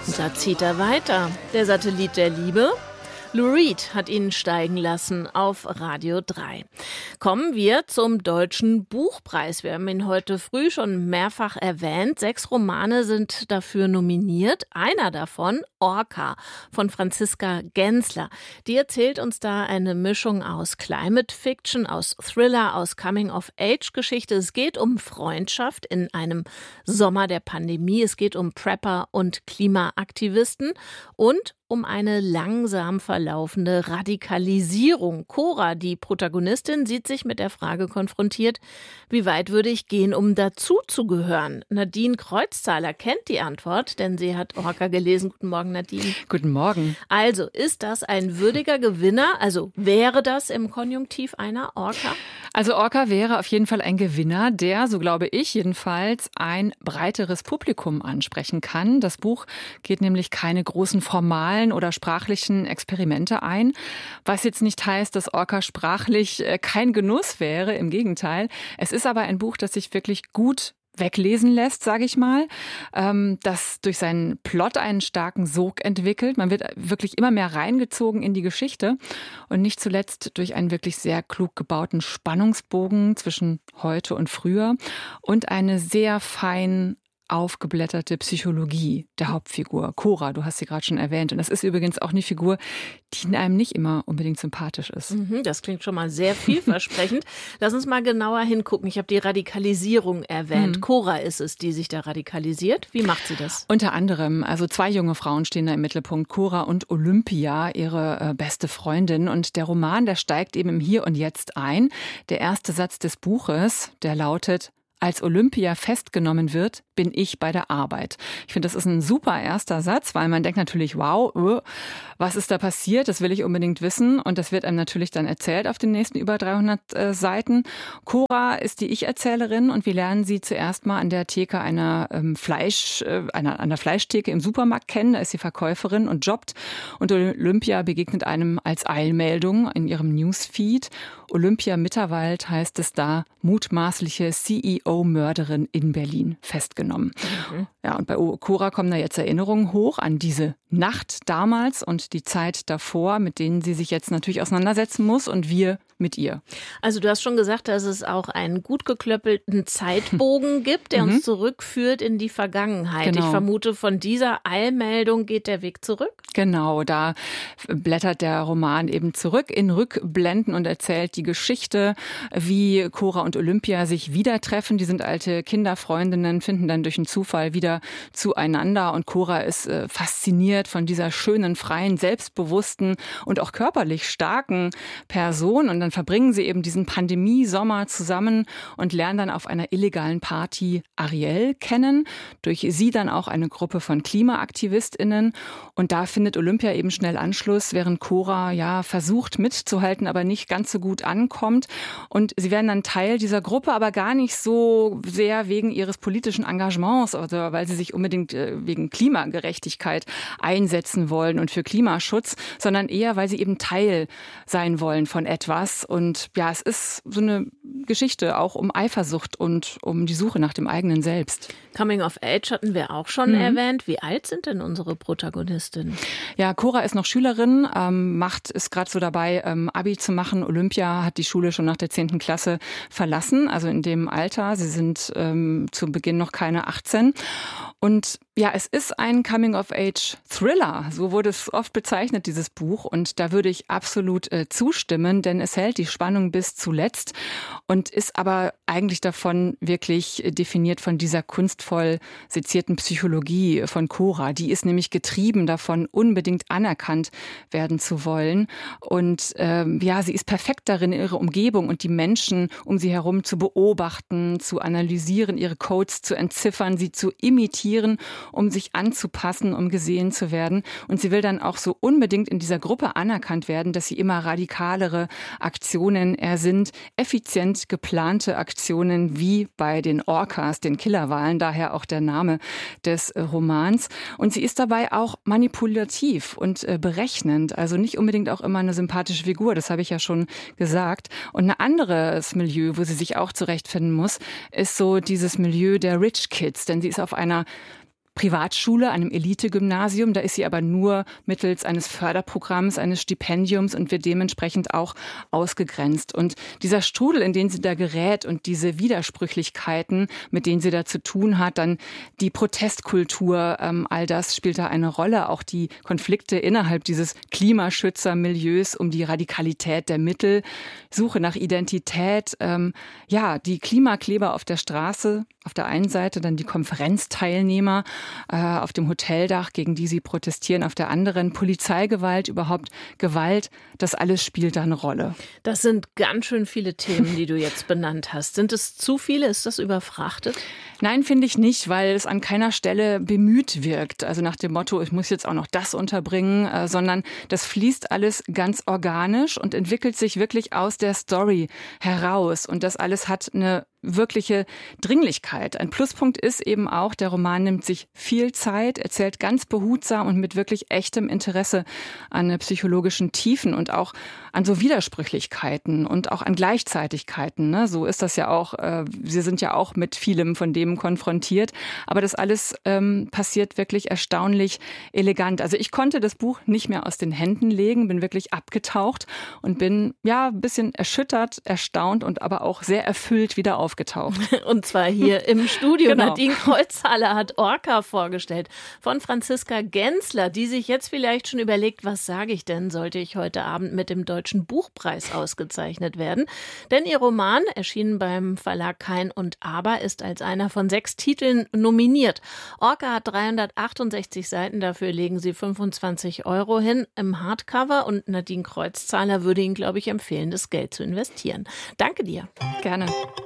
Da zieht er weiter. Der Satellit der Liebe. Lou Reed hat ihn steigen lassen auf Radio 3. Kommen wir zum Deutschen Buchpreis. Wir haben ihn heute früh schon mehrfach erwähnt. 6 Romane sind dafür nominiert. Einer davon, Orca, von Franziska Gensler. Die erzählt uns da eine Mischung aus Climate Fiction, aus Thriller, aus Coming-of-Age-Geschichte. Es geht um Freundschaft in einem Sommer der Pandemie. Es geht um Prepper und Klimaaktivisten und um eine langsam verlaufende Radikalisierung. Cora, die Protagonistin, sieht sich mit der Frage konfrontiert, wie weit würde ich gehen, um dazuzugehören? Nadine Kreuzzahler kennt die Antwort, denn sie hat Orca gelesen. Guten Morgen, Nadine. Guten Morgen. Also, ist das ein würdiger Gewinner? Also, wäre das im Konjunktiv einer Orca? Also Orca wäre auf jeden Fall ein Gewinner, der, so glaube ich jedenfalls, ein breiteres Publikum ansprechen kann. Das Buch geht nämlich keine großen formalen oder sprachlichen Experimente ein, was jetzt nicht heißt, dass Orca sprachlich kein Genuss wäre, im Gegenteil. Es ist aber ein Buch, das sich wirklich gut weglesen lässt, sage ich mal, das durch seinen Plot einen starken Sog entwickelt. Man wird wirklich immer mehr reingezogen in die Geschichte und nicht zuletzt durch einen wirklich sehr klug gebauten Spannungsbogen zwischen heute und früher und eine sehr fein aufgeblätterte Psychologie der Hauptfigur. Cora, du hast sie gerade schon erwähnt. Und das ist übrigens auch eine Figur, die einem nicht immer unbedingt sympathisch ist. Das klingt schon mal sehr vielversprechend. Lass uns mal genauer hingucken. Ich habe die Radikalisierung erwähnt. Cora ist es, die sich da radikalisiert. Wie macht sie das? Unter anderem, also 2 junge Frauen stehen da im Mittelpunkt. Cora und Olympia, ihre beste Freundin. Und der Roman, der steigt eben im Hier und Jetzt ein. Der erste Satz des Buches, der lautet: Als Olympia festgenommen wird, bin ich bei der Arbeit. Ich finde, das ist ein super erster Satz, weil man denkt natürlich, wow, was ist da passiert? Das will ich unbedingt wissen. Und das wird einem natürlich dann erzählt auf den nächsten über 300 Seiten. Cora ist die Ich-Erzählerin und wir lernen sie zuerst mal an der Theke an der Fleischtheke im Supermarkt kennen. Da ist sie Verkäuferin und jobbt. Und Olympia begegnet einem als Eilmeldung in ihrem Newsfeed. Olympia Mitterwald heißt es da, mutmaßliche CEO-Mörderin in Berlin festgenommen. Ja, und bei Cora kommen da jetzt Erinnerungen hoch an diese Nacht damals und die Zeit davor, mit denen sie sich jetzt natürlich auseinandersetzen muss und wir mit ihr. Also du hast schon gesagt, dass es auch einen gut geklöppelten Zeitbogen gibt, der uns zurückführt in die Vergangenheit. Genau. Ich vermute, von dieser Eilmeldung geht der Weg zurück. Genau, da blättert der Roman eben zurück in Rückblenden und erzählt die Geschichte, wie Cora und Olympia sich wieder treffen. Die sind alte Kinderfreundinnen, finden dann durch einen Zufall wieder zueinander und Cora ist fasziniert von dieser schönen, freien, selbstbewussten und auch körperlich starken Person. Und dann verbringen sie eben diesen Pandemie-Sommer zusammen und lernen dann auf einer illegalen Party Ariel kennen. Durch sie dann auch eine Gruppe von KlimaaktivistInnen. Und da findet Olympia eben schnell Anschluss, während Cora versucht mitzuhalten, aber nicht ganz so gut ankommt. Und sie werden dann Teil dieser Gruppe, aber gar nicht so sehr wegen ihres politischen Engagements, also weil sie sich unbedingt wegen Klimagerechtigkeit einsetzen wollen und für Klimaschutz, sondern eher, weil sie eben Teil sein wollen von etwas. Und ja, es ist so eine Geschichte auch um Eifersucht und um die Suche nach dem eigenen Selbst. Coming of Age hatten wir auch schon erwähnt. Wie alt sind denn unsere Protagonistinnen? Ja, Cora ist noch Schülerin, ist gerade so dabei, Abi zu machen. Olympia hat die Schule schon nach der 10. Klasse verlassen, also in dem Alter. Sie sind zu Beginn noch keine 18. Und ja, es ist ein Coming-of-Age-Thriller. So wurde es oft bezeichnet, dieses Buch. Und da würde ich absolut zustimmen, denn es hält die Spannung bis zuletzt und ist aber eigentlich davon wirklich definiert von dieser kunstvoll sezierten Psychologie von Cora. Die ist nämlich getrieben davon, unbedingt anerkannt werden zu wollen. Und sie ist perfekt darin, ihre Umgebung und die Menschen um sie herum zu beobachten, zu analysieren, ihre Codes zu entziffern, sie zu imitieren, um sich anzupassen, um gesehen zu werden. Und sie will dann auch so unbedingt in dieser Gruppe anerkannt werden, dass sie immer radikalere Aktionen ersinnt, effizient geplante Aktionen wie bei den Orcas, den Killerwalen, daher auch der Name des Romans. Und sie ist dabei auch manipulativ und berechnend, also nicht unbedingt auch immer eine sympathische Figur, das habe ich ja schon gesagt. Und ein anderes Milieu, wo sie sich auch zurechtfinden muss, ist so dieses Milieu der Rich Kids, denn sie ist auf einer Privatschule, einem Elite-Gymnasium. Da ist sie aber nur mittels eines Förderprogramms, eines Stipendiums und wird dementsprechend auch ausgegrenzt. Und dieser Strudel, in den sie da gerät und diese Widersprüchlichkeiten, mit denen sie da zu tun hat, dann die Protestkultur, all das spielt da eine Rolle. Auch die Konflikte innerhalb dieses Klimaschützermilieus um die Radikalität der Mittel, Suche nach Identität, die Klimakleber auf der Straße auf der einen Seite, dann die Konferenzteilnehmer auf dem Hoteldach, gegen die sie protestieren, auf der anderen Polizeigewalt, überhaupt Gewalt, das alles spielt da eine Rolle. Das sind ganz schön viele Themen, die du jetzt benannt hast. Sind es zu viele? Ist das überfrachtet? Nein, finde ich nicht, weil es an keiner Stelle bemüht wirkt. Also nach dem Motto, ich muss jetzt auch noch das unterbringen, sondern das fließt alles ganz organisch und entwickelt sich wirklich aus der Story heraus. Und das alles hat eine wirkliche Dringlichkeit. Ein Pluspunkt ist eben auch, der Roman nimmt sich viel Zeit, erzählt ganz behutsam und mit wirklich echtem Interesse an psychologischen Tiefen und auch an so Widersprüchlichkeiten und auch an Gleichzeitigkeiten. Ne? So ist das ja auch. Wir sind ja auch mit vielem von dem konfrontiert. Aber das alles passiert wirklich erstaunlich elegant. Also ich konnte das Buch nicht mehr aus den Händen legen, bin wirklich abgetaucht und bin ein bisschen erschüttert, erstaunt und aber auch sehr erfüllt wieder aufgetaucht. Und zwar hier im Studio. Genau. Nadine Kreuzhaler hat Orca vorgestellt von Franziska Gensler, die sich jetzt vielleicht schon überlegt, was sage ich denn, sollte ich heute Abend mit dem Deutschen Buchpreis ausgezeichnet werden. Denn ihr Roman, erschienen beim Verlag Kein und Aber, ist als einer von 6 Titeln nominiert. Orca hat 368 Seiten, dafür legen sie 25 € hin im Hardcover und Nadine Kreuzzahler würde Ihnen, glaube ich, empfehlen, das Geld zu investieren. Danke dir. Gerne.